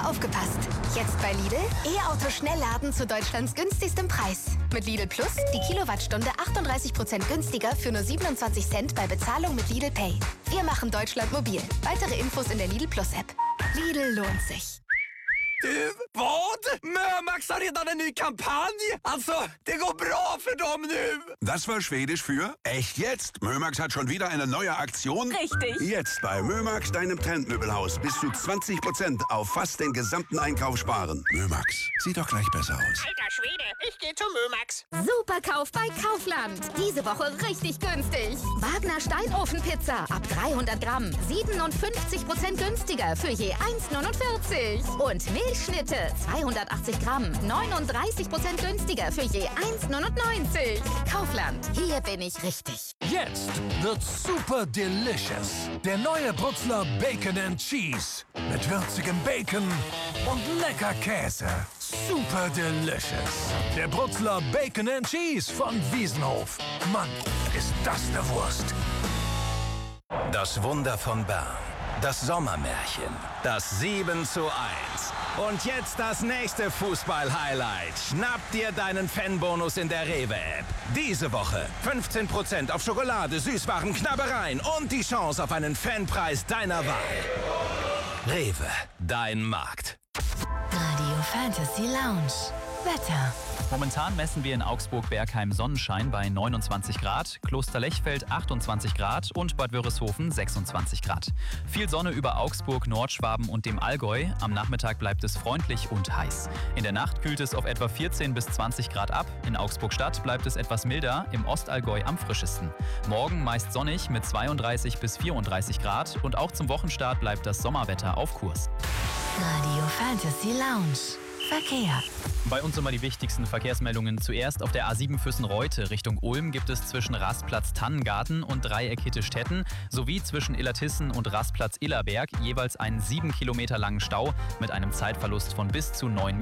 aufgepasst. Jetzt bei Lidl, E-Auto Schnellladen zu Deutschlands günstigstem Preis. Mit Lidl Plus die Kilowattstunde 38% günstiger für nur 27 Cent bei Bezahlung mit Lidl Pay. Wir machen Deutschland mobil. Weitere Infos in der Lidl Plus App. Lidl lohnt sich. Du, vad? Mömax har redan en ny kampanj! Alltså, det går bra för dem nu! Das war Schwedisch für echt jetzt. Mömax hat schon wieder eine neue Aktion. Richtig. Jetzt bei Mömax, deinem Trendmöbelhaus, bis zu 20% auf fast den gesamten Einkauf sparen. Mömax, sieht doch gleich besser aus. Alter Schwede, ich gehe zu Mömax. Superkauf bei Kaufland. Diese Woche richtig günstig. Wagner Steinofenpizza ab 300 Gramm. 57% günstiger für je 1,49. Und Milchschnitte 280 Gramm. 39% günstiger für je 1,99. Kaufland, hier bin ich richtig. Jetzt wird super delicious. Der neue Brutzler Bacon and Cheese. Mit würzigem Bacon und lecker Käse. Super delicious. Der Brutzler Bacon and Cheese von Wiesenhof. Mann, ist das eine Wurst. Das Wunder von Bern. Das Sommermärchen. Das 7:1. Und jetzt das nächste Fußball-Highlight. Schnapp dir deinen Fanbonus in der Rewe-App. Diese Woche 15% auf Schokolade, Süßwaren, Knabbereien und die Chance auf einen Fanpreis deiner Wahl. Rewe, dein Markt. Radio Fantasy Lounge. Wetter. Momentan messen wir in Augsburg-Bergheim Sonnenschein bei 29 Grad, Klosterlechfeld 28 Grad und Bad Wörishofen 26 Grad. Viel Sonne über Augsburg, Nordschwaben und dem Allgäu. Am Nachmittag bleibt es freundlich und heiß. In der Nacht kühlt es auf etwa 14 bis 20 Grad ab. In Augsburg-Stadt bleibt es etwas milder, im Ostallgäu am frischesten. Morgen meist sonnig mit 32 bis 34 Grad und auch zum Wochenstart bleibt das Sommerwetter auf Kurs. Radio Fantasy Lounge. Verkehr. Bei uns immer die wichtigsten Verkehrsmeldungen. Zuerst auf der A7 Füssen-Reute Richtung Ulm gibt es zwischen Rastplatz Tannengarten und Dreieck Hittestätten sowie zwischen Illertissen und Rastplatz Illerberg jeweils einen 7 Kilometer langen Stau mit einem Zeitverlust von bis zu 9 Minuten.